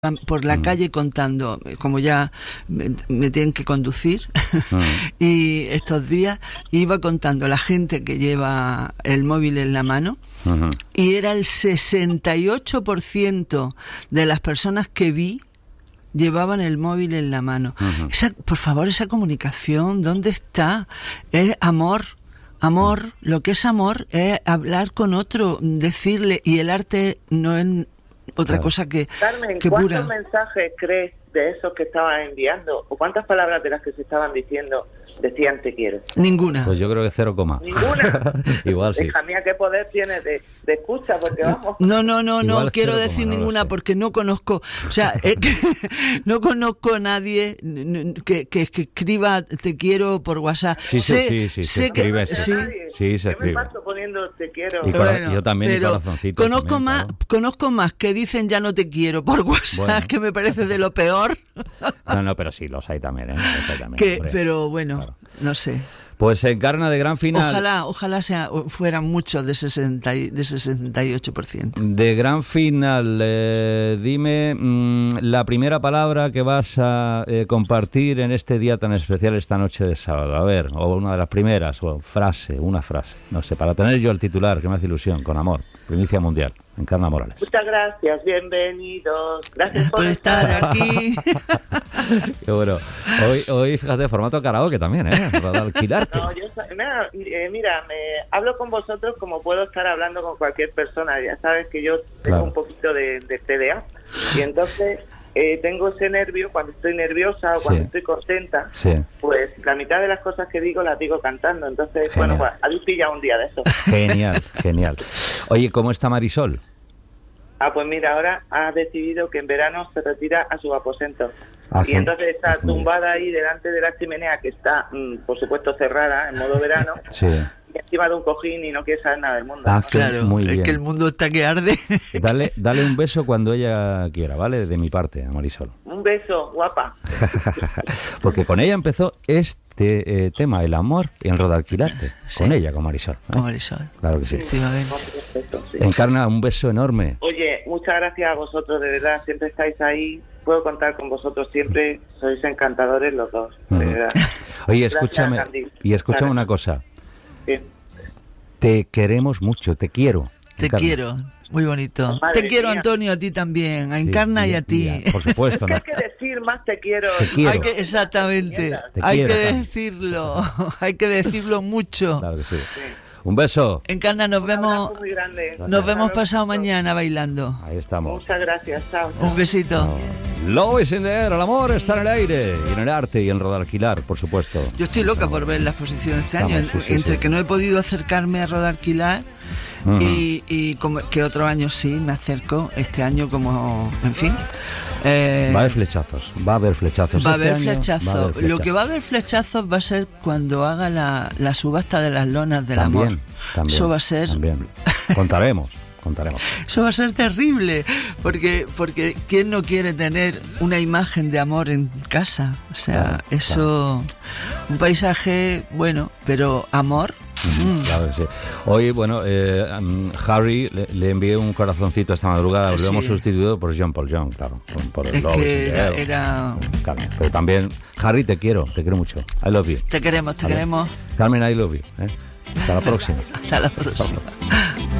por la calle contando, como ya me tienen que conducir, y estos días iba contando la gente que lleva el móvil en la mano, y era el 68% de las personas que vi llevaban el móvil en la mano. Por favor, esa comunicación, ¿dónde está? Es amor. Amor, lo que es amor es hablar con otro, decirle, y el arte no es otra cosa que, Carmen, que pura. ¿cuántos mensajes crees de esos que estaban enviando? ¿O cuántas palabras de las que se estaban diciendo decían te quiero? Ninguna. Pues yo creo que 0, ¿Ninguna? Igual sí. Hija mía, ¿qué poder tienes de escucha? Porque vamos... No quiero decir no ninguna porque no conozco, o sea, no conozco a nadie que escriba te quiero por WhatsApp. Sí, se escribe. Sí, se Yo escribe. me paso poniendo te quiero. Y Bueno, yo también, y pero corazoncitos conozco también, más, claro. conozco más que dicen ya no te quiero por WhatsApp, Bueno. que me parece de lo peor. No, pero sí, los hay también, ¿eh? Los hay también, hombre. Pero bueno, Claro. no sé. Pues se encarna de gran final. Ojalá fueran muchos de 68%. De gran final, dime la primera palabra que vas a compartir en este día tan especial, esta noche de sábado. A ver, o una de las primeras, o una frase. No sé, para tener yo el titular, que me hace ilusión, con amor. Primicia mundial, Encarna Morales. Muchas gracias, bienvenidos. Gracias Por estar aquí. Qué bueno. Hoy, fíjate, formato karaoke también, ¿eh? Para alquilarte. No, mira, hablo con vosotros como puedo estar hablando con cualquier persona. Ya sabes que yo tengo Claro. un poquito de TDA y entonces tengo ese nervio cuando estoy nerviosa o cuando Sí. estoy contenta. Sí. Pues la mitad de las cosas que digo las digo cantando. Entonces, Genial. bueno, pues habéis pillado un día de eso. Genial. Oye, ¿cómo está Marisol? Pues mira, ahora ha decidido que en verano se retira a su aposento. Hace- Y entonces está hace muy bien. tumbada ahí delante de la chimenea, que está, por supuesto, cerrada en modo verano, Sí. y encima de un cojín y no quiere saber nada del mundo. Hace Claro, muy es bien. que el mundo está que arde. Dale un beso cuando ella quiera, ¿vale? De mi parte, a Marisol. Un beso, guapa. Porque con ella empezó este tema, el amor y el rodalquilarte. Sí. Con ella, con Marisol. ¿eh? Como Marisol. Claro que sí. Efectivamente. Perfecto, sí. Encarna, un beso enorme. Oye, muchas gracias a vosotros, de verdad, siempre estáis ahí. Puedo contar con vosotros siempre, sois encantadores los dos, de Ujú. verdad. Oye, Gracias, escúchame, Candy. y escúchame Claro. una cosa. Sí. Te queremos mucho, te quiero. Te Encarna. quiero. Muy bonito. Madre Te quiero, mía. Antonio, a ti también. A Sí, Encarna y a ti. mira, por supuesto, ¿no? Hay que decir más te quiero. Te quiero. Exactamente. Te Hay quiero, que Carmen. decirlo. Hay que decirlo mucho. Claro que sí. Un beso. Encarna, nos Un vemos. abrazo muy grande. Nos vemos Hasta pasado luego. mañana bailando. Ahí estamos. Muchas gracias, chao. chao. Un besito. Love is in the air, el amor está en el aire, y en el arte y en rodalquilar, por supuesto. Yo estoy loca por ver la exposición este año. Estamos, sí, Entre sí. que no he podido acercarme a Rodalquilar Ujú. y como que otro año sí me acerco. Este año como, en fin. Va a haber flechazos, va a haber flechazos. Va a Este haber año flechazos. va a haber Lo que flechazos. va a haber flechazos va a ser cuando haga la subasta de las lonas del También, amor. también, Eso va a ser. también. Contaremos. Eso va a ser terrible, porque ¿quién no quiere tener una imagen de amor en casa? O sea, Claro, eso, un paisaje, bueno, pero amor. Claro que sí. Hoy, bueno, Harry le envié un corazoncito esta madrugada, lo Sí. hemos sustituido por Jean Paul Young, claro, por el Es Love que is in the air. era. Carmen, pero también, Harry, te quiero mucho. I love you. Te queremos, te Vale. queremos. Carmen, I love you. Hasta la próxima. Hasta la próxima.